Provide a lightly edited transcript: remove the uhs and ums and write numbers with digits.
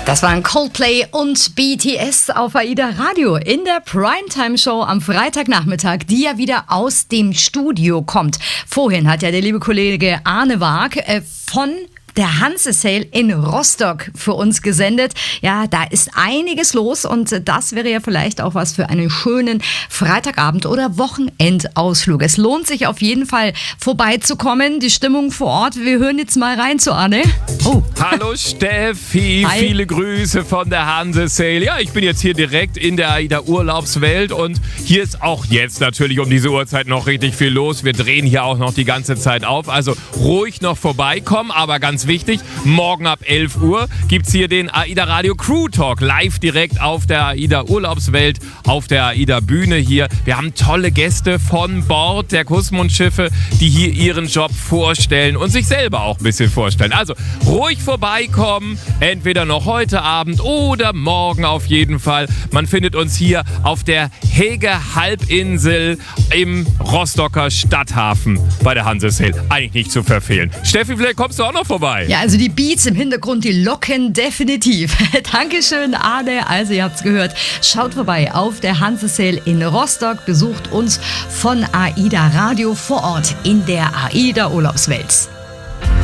Das waren Coldplay und BTS auf AIDA Radio in der Primetime-Show am Freitagnachmittag, die ja wieder aus dem Studio kommt. Vorhin hat ja der liebe Kollege Arne Waag von der Hanse Sale in Rostock für uns gesendet. Ja, da ist einiges los und das wäre ja vielleicht auch was für einen schönen Freitagabend oder Wochenendausflug. Es lohnt sich auf jeden Fall vorbeizukommen. Die Stimmung vor Ort, wir hören jetzt mal rein zu Arne. Oh. Hallo Steffi, Hi. Viele Grüße von der Hanse Sale. Ja, ich bin jetzt hier direkt in der AIDA Urlaubswelt und hier ist auch jetzt natürlich um diese Uhrzeit noch richtig viel los. Wir drehen hier auch noch die ganze Zeit auf, also ruhig noch vorbeikommen, aber ganz wichtig, morgen ab 11 Uhr gibt es hier den AIDA Radio Crew Talk live direkt auf der AIDA Urlaubswelt, auf der AIDA Bühne hier. Wir haben tolle Gäste von Bord der Kusmund-Schiffe, die hier ihren Job vorstellen und sich selber auch ein bisschen vorstellen. Also ruhig vorbeikommen, entweder noch heute Abend oder morgen auf jeden Fall. Man findet uns hier auf der Hege-Halbinsel im Rostocker Stadthafen bei der Hanse Sale. Eigentlich nicht zu verfehlen. Steffi, vielleicht kommst du auch noch vorbei. Ja, also die Beats im Hintergrund, die locken definitiv. Dankeschön, Arne. Also ihr habt's gehört. Schaut vorbei auf der Hanse Sale in Rostock. Besucht uns von AIDA Radio vor Ort in der AIDA Urlaubswelt.